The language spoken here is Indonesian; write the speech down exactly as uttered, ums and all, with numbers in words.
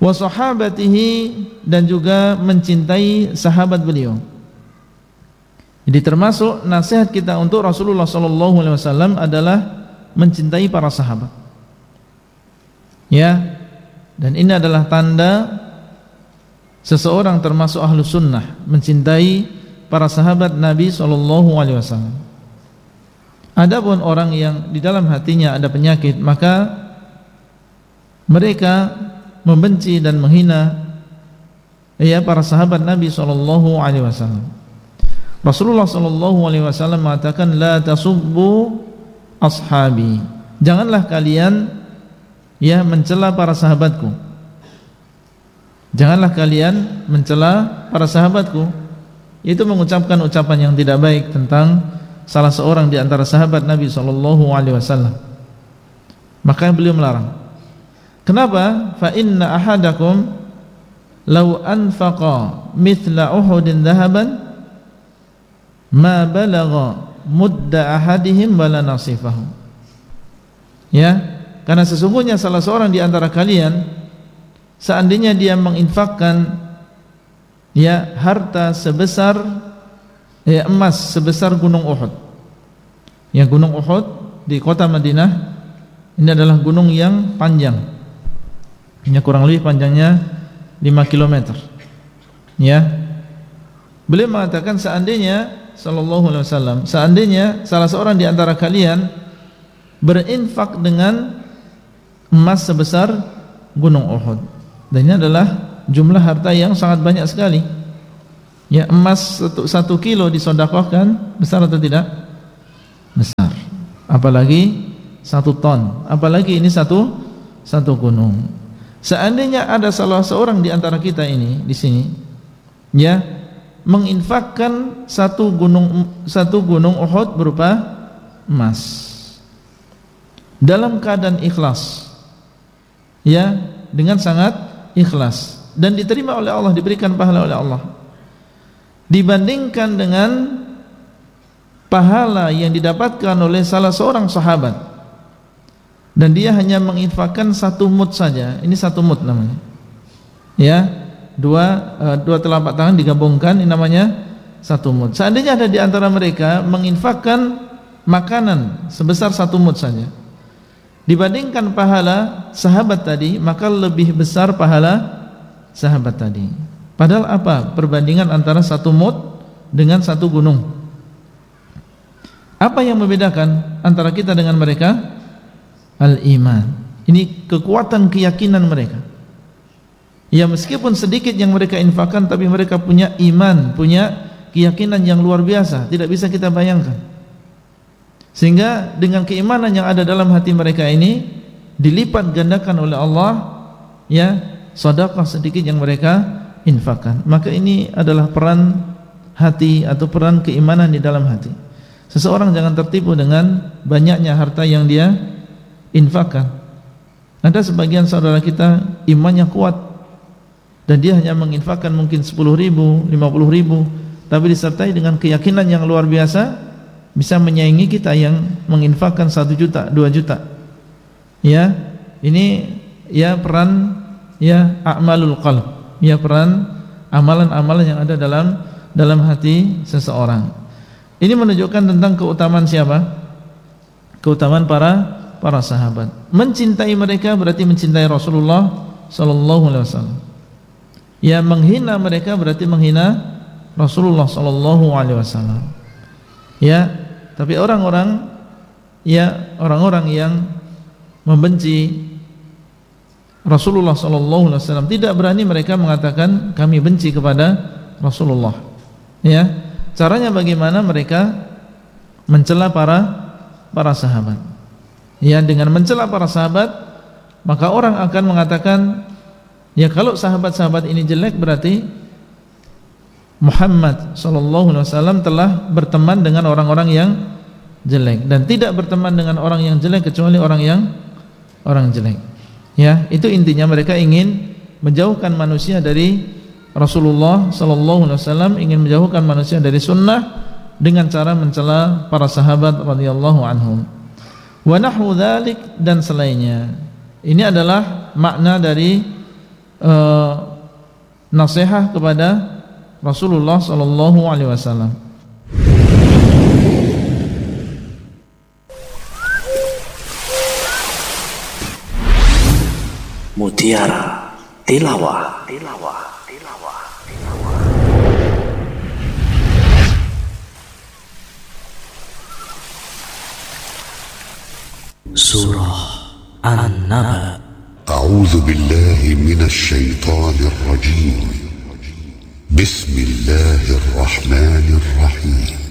wa sahabatihi, dan juga mencintai sahabat beliau. Jadi termasuk nasihat kita untuk Rasulullah sallallahu alaihi wasallam adalah mencintai para sahabat. Ya, dan ini adalah tanda seseorang termasuk ahlu sunnah, mencintai para sahabat Nabi sallallahu alaihi wasallam. Adapun orang yang di dalam hatinya ada penyakit, maka mereka membenci dan menghina ya para sahabat Nabi sallallahu alaihi wasallam. Rasulullah sallallahu alaihi wasallam mengatakan, la tasubbu ashabi, janganlah kalian ya mencela para sahabatku. Janganlah kalian mencela para sahabatku, yaitu mengucapkan ucapan yang tidak baik tentang salah seorang di antara sahabat Nabi sallallahu alaihi wasallam. Maka beliau melarang. Kenapa? Fa inna ahadakum law anfaqa mithla Uhudin dhahaban ma balagha mudda ahadihim wala nasifahu. Ya, karena sesungguhnya salah seorang di antara kalian, seandainya dia menginfakkan ya harta sebesar ya emas sebesar gunung Uhud. Ya, gunung Uhud di kota Madinah ini adalah gunung yang panjang. Ini kurang lebih panjangnya lima kilometer. Ya. Beliau mengatakan seandainya sallallahu alaihi wasallam, seandainya salah seorang di antara kalian berinfak dengan emas sebesar gunung Uhud, dan ini adalah jumlah harta yang sangat banyak sekali. Ya, emas satu, satu kilo disedekahkan, besar atau tidak? Besar. Apalagi satu ton, apalagi ini satu satu gunung. Seandainya ada salah seorang di antara kita ini di sini, ya, menginfakkan satu gunung satu gunung Uhud berupa emas dalam keadaan ikhlas, ya, dengan sangat ikhlas, dan diterima oleh Allah, diberikan pahala oleh Allah, dibandingkan dengan pahala yang didapatkan oleh salah seorang sahabat, dan dia hanya menginfakkan satu mud saja. Ini satu mud namanya, ya, dua uh, dua telapak tangan digabungkan, ini namanya satu mud. Seandainya ada di antara mereka menginfakkan makanan sebesar satu mud saja, dibandingkan pahala sahabat tadi, maka lebih besar pahala sahabat tadi. Padahal apa perbandingan antara satu mud dengan satu gunung? Apa yang membedakan antara kita dengan mereka? Al-iman. Ini kekuatan keyakinan mereka. Ya, meskipun sedikit yang mereka infakkan, tapi mereka punya iman, punya keyakinan yang luar biasa, tidak bisa kita bayangkan. Sehingga dengan keimanan yang ada dalam hati mereka ini dilipat gandakan oleh Allah, ya, sedekah sedikit yang mereka infakkan. Maka ini adalah peran hati atau peran keimanan di dalam hati. Seseorang jangan tertipu dengan banyaknya harta yang dia infakkan. Ada sebagian saudara kita imannya kuat, dan dia hanya menginfakkan mungkin sepuluh ribu, lima puluh ribu, tapi disertai dengan keyakinan yang luar biasa, bisa menyaingi kita yang menginfakkan satu juta, dua juta. Ya, ini ya peran ya a'malul qalb, ya peran amalan-amalan yang ada dalam dalam hati seseorang. Ini menunjukkan tentang keutamaan siapa? Keutamaan para para sahabat. Mencintai mereka berarti mencintai Rasulullah sallallahu alaihi wasallam. Ya, menghina mereka berarti menghina Rasulullah sallallahu alaihi wasallam. Ya, tapi orang-orang ya orang-orang yang membenci Rasulullah sallallahu alaihi wasallam, tidak berani mereka mengatakan kami benci kepada Rasulullah. Ya, caranya bagaimana mereka mencela para para sahabat? Ya, dengan mencela para sahabat, maka orang akan mengatakan, ya, kalau sahabat-sahabat ini jelek berarti Muhammad sallallahu alaihi wasallam telah berteman dengan orang-orang yang jelek, dan tidak berteman dengan orang yang jelek kecuali orang yang orang jelek. Ya, itu intinya, mereka ingin menjauhkan manusia dari Rasulullah sallallahu alaihi wasallam, ingin menjauhkan manusia dari sunnah dengan cara mencela para sahabat radhiyallahu anhum. Wa nahwu dzalik, dan selainnya. Ini adalah makna dari uh, nasihat kepada Rasulullah sallallahu alaihi wasallam. Mutiara Tilawah, Tilawah, Tilawah, Tilawah. Surah An-Naba. A'udzu billahi minasy syaithanir rajim. Bismillahirrahmanirrahim.